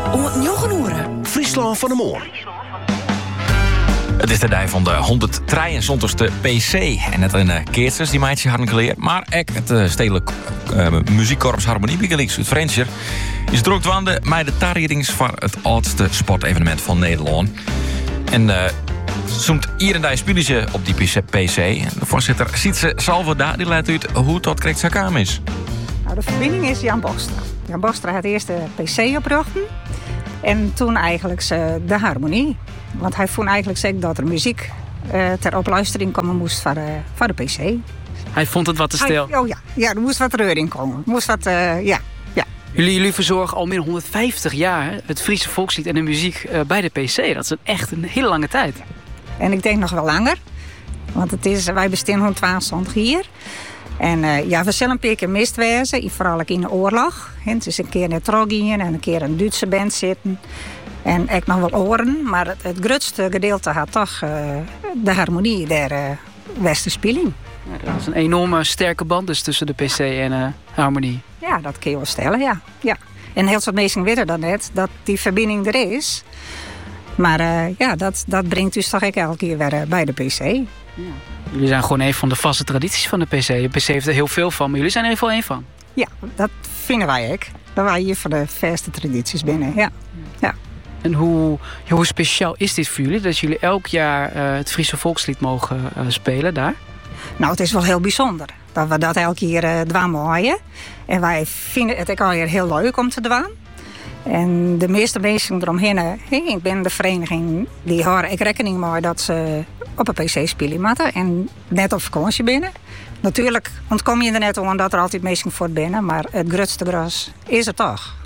Om 9 uur. Friesland van de Moor. Het is de dag van de 173ste PC. En net een keertjes die meidje hadden geleerd. Maar ook het stedelijk muziekkorps Harmoniebegeleiding Zuid-Frenscher is druk dwande met de targetings voor het oudste sportevenement van Nederland. En zoemt hier en daar spuletje op die PC. En de voorzitter Sietse Salvada die laat uit hoe dat correct zijn kamer is. Nou, de verbinding is Jan Bostra. Jan Bostra had eerst de PC oprichten. En toen eigenlijk de harmonie. Want hij vond eigenlijk zeker dat er muziek ter opluistering komen moest voor de PC. Hij vond het wat te stil. Ja, er moest wat reur in komen. Moest wat, ja. Jullie verzorgen al meer dan 150 jaar het Friese volkslied en de muziek bij de PC. Dat is echt een hele lange tijd. En ik denk nog wel langer. Want wij bestaan 122 hier. En we zullen een paar keer mist wezen, vooral ook in de oorlog. Het is een keer net Trogien en een keer een Duitse band zitten. En ik nog wel oren, maar het grootste gedeelte had toch de harmonie der Westerspeling. Ja, dat is een enorme sterke band dus tussen de PC en harmonie. Ja, dat kun je wel stellen, ja. En heel veel mensen weten dan net dat die verbinding er is. Maar dat brengt dus toch elke keer weer bij de PC. Ja. Jullie zijn gewoon een van de vaste tradities van de PC. De PC heeft er heel veel van, maar jullie zijn er in ieder geval één van. Ja, dat vinden wij ook. Dat wij hier voor de verste tradities binnen, ja. En hoe speciaal is dit voor jullie? Dat jullie elk jaar het Friese volkslied mogen spelen daar? Nou, het is wel heel bijzonder dat we dat elke keer doen mooien. En wij vinden het ook alweer heel leuk om te doen. En de meeste mensen eromheen, ik ben de vereniging, die houden ik rekening mee dat ze op een PC spelen moeten en net op vakantie binnen. Natuurlijk ontkom je er net om dat er altijd mensen voor binnen, maar het grootste gras is er toch.